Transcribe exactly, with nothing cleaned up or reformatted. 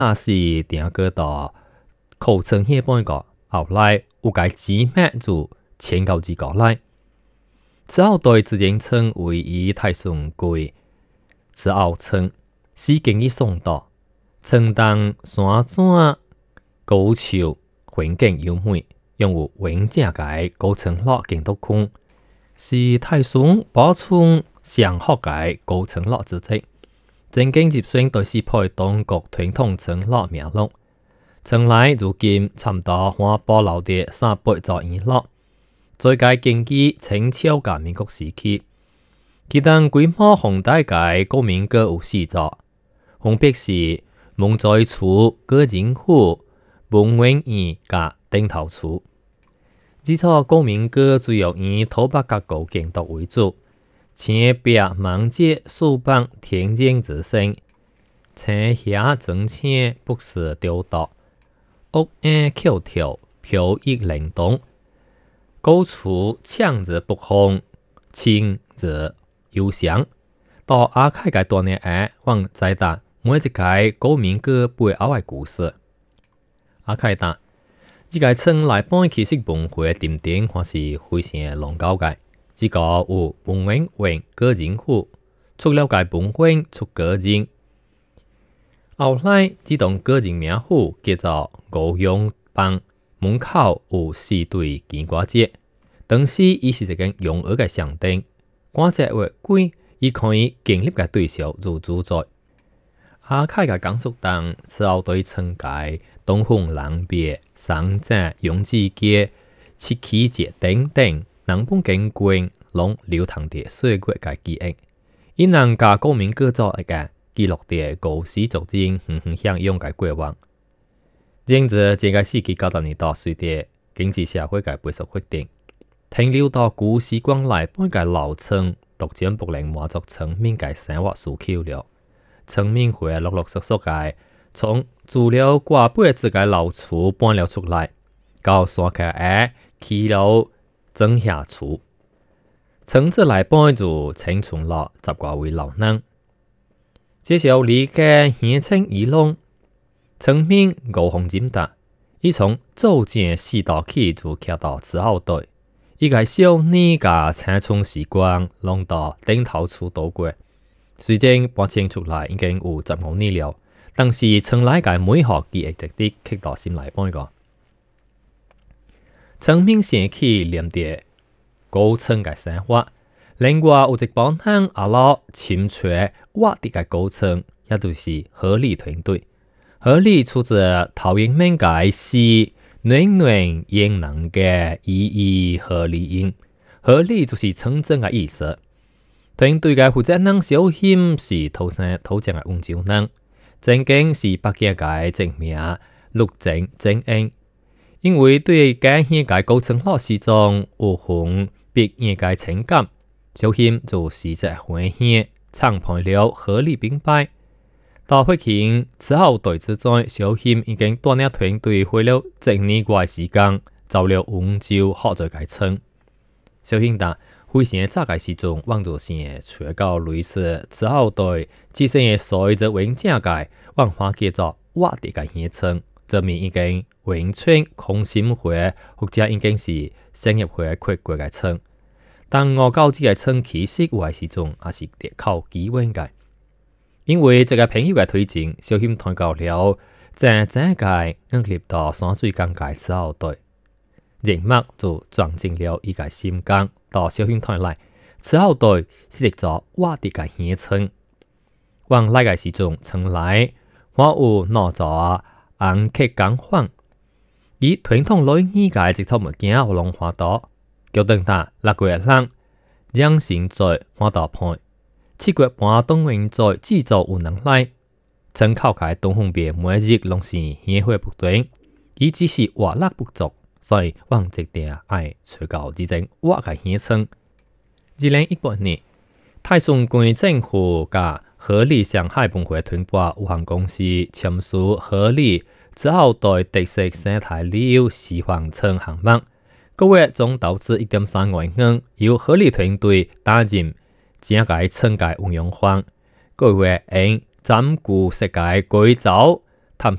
也是定个到口称迄半个后来有解指脉就前高之高来。此后对自然称为以太顺贵，此后称是经于宋代，称当山转高潮环境优美，用有稳正解高层落建筑区，是太顺保存上学解高层落之称。正经接选都是配当局传统村落名录，村内如今差不多还保留着三百座院落。最解经济清朝甲民国时期，其中规模宏大解古民阁有四座，分别是蒙在厝、葛仁府、文苑院甲顶头厝。这座古民阁主要以土白甲古建筑为主，前壁芒街树板田间之声，青霞整青不时雕琢，屋檐翘跳飘逸灵动。古厝墙着不风，清着幽香。到阿开个多年下，往再达每一个古民阁背后的故事。阿开达，这个村内本其实文化的顶点还是非常long久个。这个有文苑院、葛仁府，除了个文苑出葛仁，后来这栋葛仁名府叫做吴用帮。门口有四对金瓜节，当时伊是一个用鹅的象征。瓜节为贵，伊可以建立个对象如主宰。阿凯个讲述当此后对村界东风狼别、三井永志街、七旗节等等，南本景观拢流淌着岁月个记忆。因人甲古民阁做一个记录着古时族人远远向勇个过往。然而，这个世纪九十年代随着经济社会嘅倍速发展，停留到古时光内半个老村逐渐不能满足村民嘅生活需求了。村民会陆陆续续嘅从住了挂八字嘅老厝搬了出来，到山脚下起了整下厝。村子内半就清存了十外位老人。这时候，离嘅乡亲移弄。村民五方金达，伊从早前四道起就徛到此后队，伊个少年甲青春时光拢到顶头厝度过。虽然搬迁出来已经有十五年了，但是村内个每项记忆值得刻到心内半个。村民想起念着古村个生活，另外有一帮人阿老亲切挖地个古村，也就是合力团队。合力出自陶渊明嘅诗“暖暖炎能嘅意义合力音”，合力就是村镇嘅意思。团队嘅负责人小谦是土生土长嘅温州人，正经是北京嘅正名陆正正英。因为对家乡嘅古村落始终有份别样嘅情感，小谦就时则欢喜参判了合力兵败。到发现此后队之中，小谦已经带领团队花了一年外时间，走了温州好在个村。小谦达非常早个时阵，往做线找到类似此后队自身的所者永正界，往花叫做挖地个乡村，证明已经永村空心会或者已经是商业会扩过个村。但我到这个村其实有个时阵也是得靠机运个。因为这个朋友的推荐，小谦团到了正正界硬入到山水港界此后队，人脉就撞进了伊个心肝。到小谦团来，此后队是一座挖地个乡村。往来个时阵，村内还有哪座红客工坊，以传统女语界一套物件互拢花到。叫等下六月人养成在花到判。七月半东运在制作有能力，村口界东方边每日拢是烟火不断，伊只是活力不足，所以往一定爱找到这种活个乡村。二零一八年，太顺县政府甲合力上海文化团队有限公司签署合力之后对特色生态旅游示范村项目，个月总投资一点三万元，由合力团队担任。整个村界运用方，个月用占据世界贵州